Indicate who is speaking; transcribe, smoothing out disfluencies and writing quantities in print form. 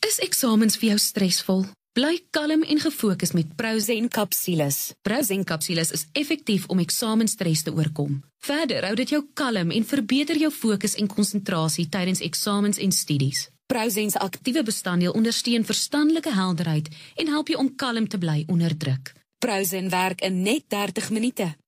Speaker 1: Is eksamens vir jou stresvol? Bly kalm en gefokus met
Speaker 2: Prozen Capsules.
Speaker 1: Prozen Capsules is effektief om eksamenstres te oorkom. Verder hou dit jou kalm en verbeter jou fokus en konsentrasie tydens eksamens en studies. Prozen se aktiewe bestanddeel ondersteun verstandelike helderheid en help jou om kalm te bly onder druk.
Speaker 2: Prozen werk in net 30 minute.